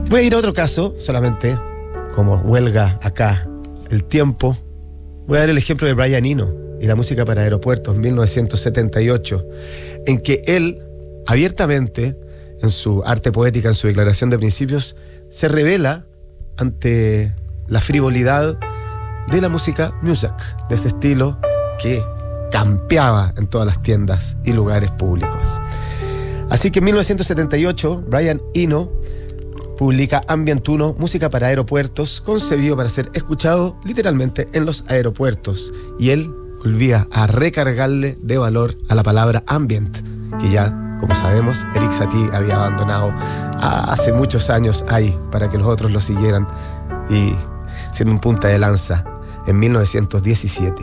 Voy a ir a otro caso, solamente, como huelga acá el tiempo. Voy a dar el ejemplo de Brian Eno y la música para aeropuertos, 1978, en que él, abiertamente, en su arte poética, en su declaración de principios, se revela ante la frivolidad de la música music, de ese estilo que campeaba en todas las tiendas y lugares públicos. Así que en 1978, Brian Eno publica Ambient 1, música para aeropuertos, concebido para ser escuchado literalmente en los aeropuertos. Y él volvía a recargarle de valor a la palabra ambient, que ya, como sabemos, Erik Satie había abandonado hace muchos años ahí, para que los otros lo siguieran, y siendo un punta de lanza en 1917.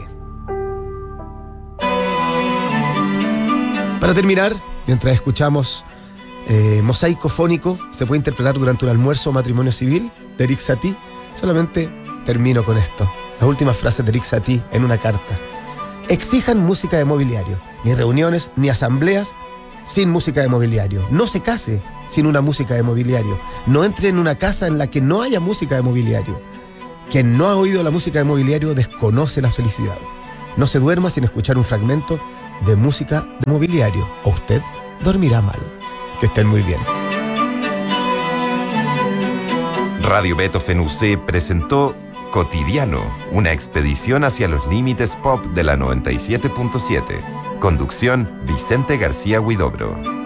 Para terminar, mientras escuchamos Mosaico Fónico, se puede interpretar durante un almuerzo o matrimonio civil, de Erik Satie. Solamente termino con esto. Las últimas frases de Erik Satie en una carta. Exijan música de mobiliario. Ni reuniones, ni asambleas sin música de mobiliario. No se case sin una música de mobiliario. No entre en una casa en la que no haya música de mobiliario. Quien no ha oído la música de mobiliario desconoce la felicidad. No se duerma sin escuchar un fragmento de música de mobiliario, o usted dormirá mal. Que estén muy bien. Radio Beethoven UC presentó Cotidiano, una expedición hacia los límites pop de la 97.7. Conducción, Vicente García Huidobro.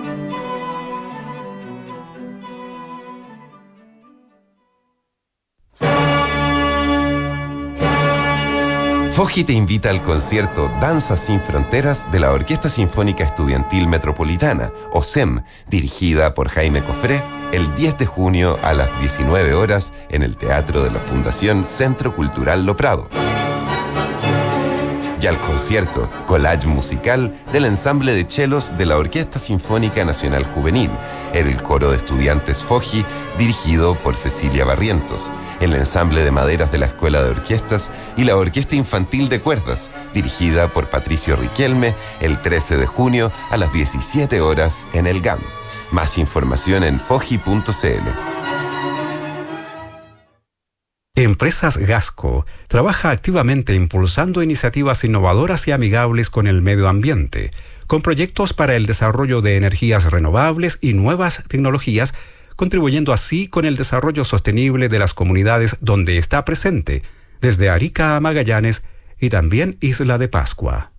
Foggi te invita al concierto Danzas sin Fronteras de la Orquesta Sinfónica Estudiantil Metropolitana, OSEM, dirigida por Jaime Cofré, el 10 de junio a las 19 horas en el Teatro de la Fundación Centro Cultural Lo Prado. Y al concierto Collage Musical del ensamble de chelos de la Orquesta Sinfónica Nacional Juvenil, el coro de estudiantes Foggi, dirigido por Cecilia Barrientos, el ensamble de maderas de la Escuela de Orquestas y la Orquesta Infantil de Cuerdas, dirigida por Patricio Riquelme, el 13 de junio a las 17 horas en el GAM. Más información en foggi.cl. Empresas Gasco trabaja activamente impulsando iniciativas innovadoras y amigables con el medio ambiente, con proyectos para el desarrollo de energías renovables y nuevas tecnologías, contribuyendo así con el desarrollo sostenible de las comunidades donde está presente, desde Arica a Magallanes y también Isla de Pascua.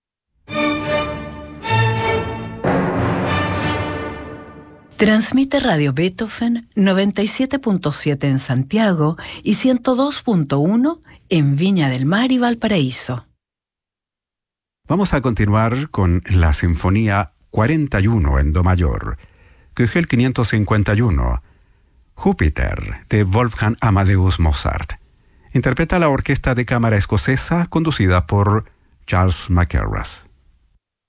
Transmite Radio Beethoven 97.7 en Santiago y 102.1 en Viña del Mar y Valparaíso. Vamos a continuar con la Sinfonía 41 en Do mayor, Köchel 551, Júpiter, de Wolfgang Amadeus Mozart. Interpreta la Orquesta de Cámara Escocesa, conducida por Charles McCarras.